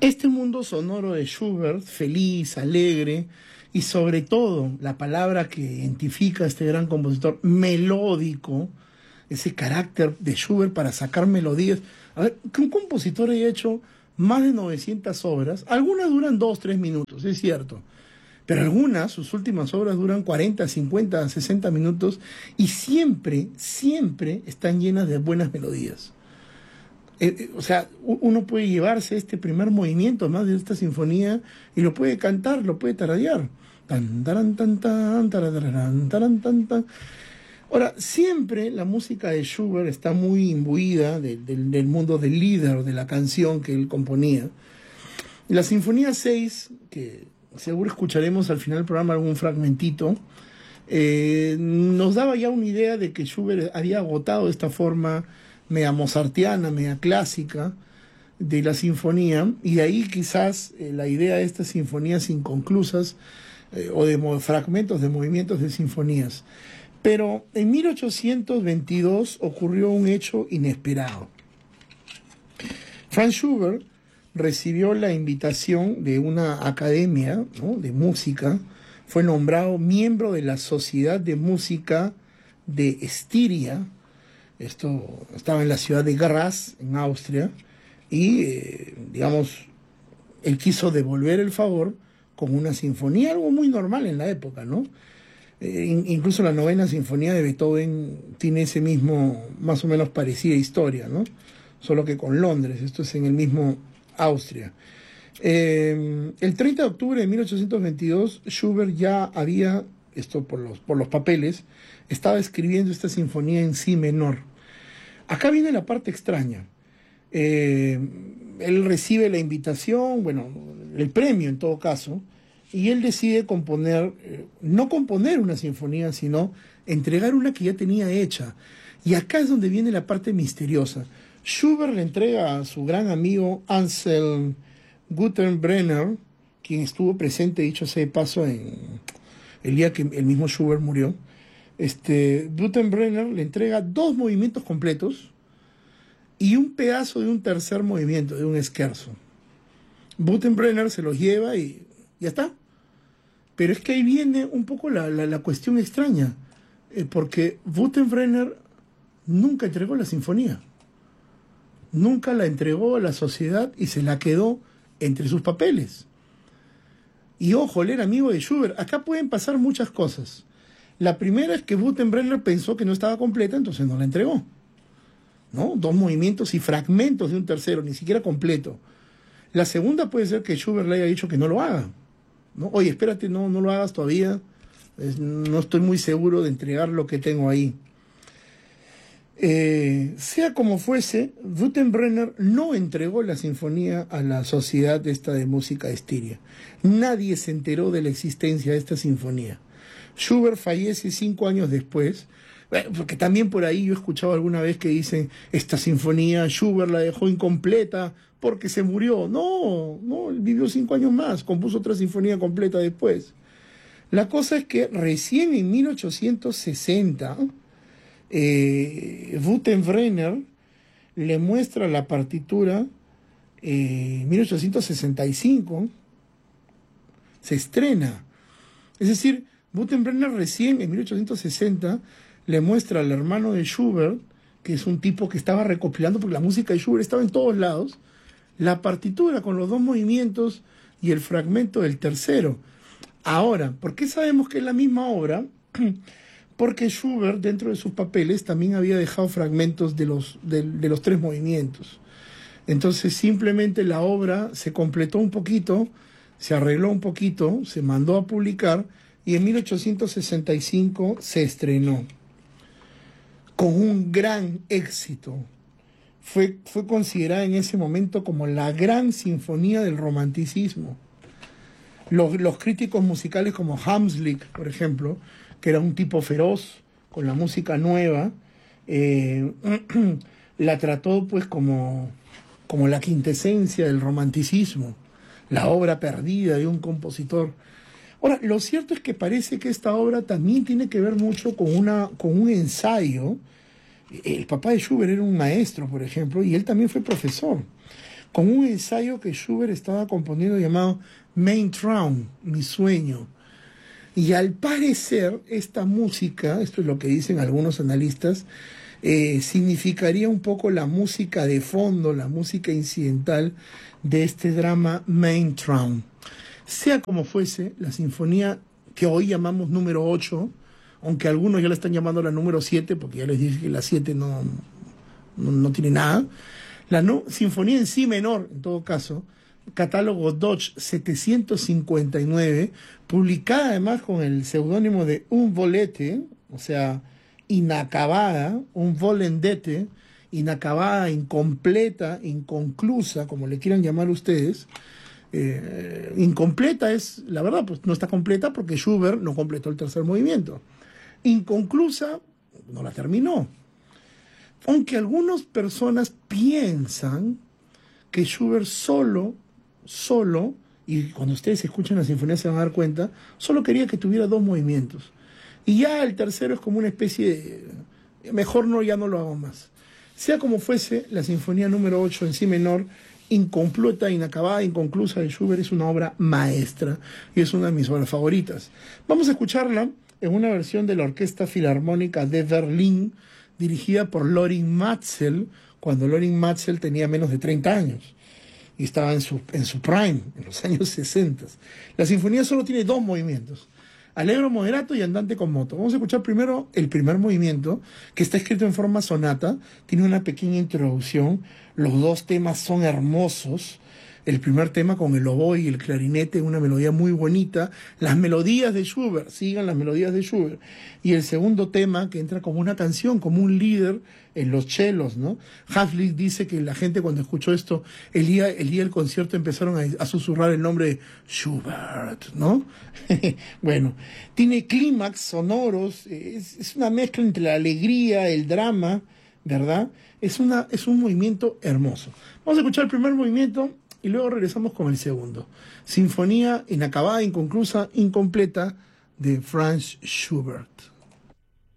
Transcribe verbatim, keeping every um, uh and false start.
Este mundo sonoro de Schubert, feliz, alegre, y sobre todo la palabra que identifica a este gran compositor, melódico, ese carácter de Schubert para sacar melodías. A ver, que un compositor haya hecho más de novecientas obras, algunas duran dos, tres minutos, es cierto, pero algunas, sus últimas obras duran cuarenta, cincuenta, sesenta minutos y siempre, siempre están llenas de buenas melodías. Eh, eh, o sea, uno puede llevarse este primer movimiento más de esta sinfonía y lo puede cantar, lo puede tararear. Tan, taran, tan, tan, tarararán, taran, tan, tan. Ahora, siempre la música de Schubert está muy imbuida de, de, del mundo del líder, de la canción que él componía. Y la Sinfonía seis, que seguro escucharemos al final del programa algún fragmentito, eh, nos daba ya una idea de que Schubert había agotado esta forma media mozartiana, media clásica de la sinfonía, y de ahí quizás eh, la idea de estas sinfonías inconclusas eh, o de fragmentos de movimientos de sinfonías. Pero en mil ochocientos veintidós ocurrió un hecho inesperado. Franz Schubert recibió la invitación de una academia, ¿no?, de música, fue nombrado miembro de la Sociedad de Música de Estiria. Esto estaba en la ciudad de Graz, en Austria, y, eh, digamos, él quiso devolver el favor con una sinfonía, algo muy normal en la época, ¿no? Eh, in, incluso la novena sinfonía de Beethoven tiene ese mismo, más o menos parecida historia, ¿no? Solo que con Londres, esto es en el mismo Austria. Eh, el treinta de octubre de mil ochocientos veintidós, Schubert ya había, esto por los, por los papeles, estaba escribiendo esta sinfonía en si menor. Acá viene la parte extraña. Eh, él recibe la invitación, bueno, el premio en todo caso, y él decide componer, eh, no componer una sinfonía, sino entregar una que ya tenía hecha. Y acá es donde viene la parte misteriosa. Schubert le entrega a su gran amigo Anselm Gutenbrenner, quien estuvo presente, dicho sea de paso, en el día que el mismo Schubert murió. Este, Gutenbrenner le entrega dos movimientos completos y un pedazo de un tercer movimiento, de un scherzo. Gutenbrenner se los lleva y ya está. Pero es que ahí viene un poco la, la, la cuestión extraña, eh, porque Gutenbrenner nunca entregó la sinfonía. Nunca la entregó a la sociedad y se la quedó entre sus papeles. Y ojo, él era amigo de Schubert. Acá pueden pasar muchas cosas. La primera es que Gutenbrenner pensó que no estaba completa, entonces no la entregó, ¿no? Dos movimientos y fragmentos de un tercero, ni siquiera completo. La segunda puede ser que Schubert le haya dicho que no lo haga, ¿no? Oye, espérate, no, no lo hagas todavía. Es, no estoy muy seguro de entregar lo que tengo ahí. Eh, sea como fuese, Gutenbrenner no entregó la sinfonía a la sociedad esta de música de Estiria. Nadie se enteró de la existencia de esta sinfonía. Schubert fallece cinco años después, porque también por ahí yo he escuchado alguna vez que dicen, esta sinfonía Schubert la dejó incompleta porque se murió. No, no, él vivió cinco años más, compuso otra sinfonía completa después. La cosa es que recién en mil ochocientos sesenta, eh, Gutenbrenner le muestra la partitura, eh, en mil ochocientos sesenta y cinco, se estrena. Es decir, Gutenbrenner recién en mil ochocientos sesenta le muestra al hermano de Schubert, que es un tipo que estaba recopilando, porque la música de Schubert estaba en todos lados, la partitura con los dos movimientos y el fragmento del tercero. Ahora, ¿por qué sabemos que es la misma obra? Porque Schubert, dentro de sus papeles, también había dejado fragmentos de los, de, de los tres movimientos. Entonces, simplemente la obra se completó un poquito, se arregló un poquito, se mandó a publicar, y en mil ochocientos sesenta y cinco se estrenó con un gran éxito. Fue, fue considerada en ese momento como la gran sinfonía del romanticismo. Los, los críticos musicales como Hamslick, por ejemplo, que era un tipo feroz con la música nueva, eh, la trató pues como, como la quintesencia del romanticismo, la obra perdida de un compositor. Ahora, lo cierto es que parece que esta obra también tiene que ver mucho con, una, con un ensayo. El papá de Schubert era un maestro, por ejemplo, y él también fue profesor. con un ensayo que Schubert estaba componiendo llamado Mein Traum, mi sueño. Y al parecer, esta música, esto es lo que dicen algunos analistas, eh, significaría un poco la música de fondo, la música incidental de este drama Mein Traum. Sea como fuese, la sinfonía que hoy llamamos número ocho, aunque algunos ya la están llamando la número siete, porque ya les dije que la siete no, no, no tiene nada, la no, sinfonía en si menor, en todo caso, catálogo Deutsch setecientos cincuenta y nueve, publicada además con el seudónimo de Un Volete, o sea, inacabada, un volendete, inacabada, incompleta, inconclusa, como le quieran llamar ustedes. Eh, incompleta es, la verdad, pues no está completa porque Schubert no completó el tercer movimiento. Inconclusa, no la terminó. Aunque algunas personas piensan que Schubert solo, solo, y cuando ustedes escuchan la sinfonía se van a dar cuenta, solo quería que tuviera dos movimientos. Y ya el tercero es como una especie de, mejor no, ya no lo hago más. Sea como fuese, la sinfonía número ocho en si menor, incompleta, inacabada, inconclusa de Schubert, es una obra maestra y es una de mis obras favoritas. Vamos a escucharla en una versión de la Orquesta Filarmónica de Berlín, dirigida por Lorin Maazel, cuando Lorin Maazel tenía menos de treinta años y estaba en su, en su prime, en los años sesenta. La sinfonía solo tiene dos movimientos, Allegro moderato y Andante con moto. Vamos a escuchar primero el primer movimiento, que está escrito en forma sonata, tiene una pequeña introducción, los dos temas son hermosos. El primer tema con el oboe y el clarinete, una melodía muy bonita, las melodías de Schubert, sigan las melodías de Schubert. Y el segundo tema que entra como una canción, como un líder en los chelos, ¿no? Haslick dice que la gente cuando escuchó esto, el día, el día del concierto empezaron a, a susurrar el nombre de Schubert, ¿no? Bueno, tiene clímax sonoros, es, es una mezcla entre la alegría, el drama, ¿verdad? Es, una, es un movimiento hermoso. Vamos a escuchar el primer movimiento y luego regresamos con el segundo. Sinfonía inacabada, inconclusa, incompleta de Franz Schubert.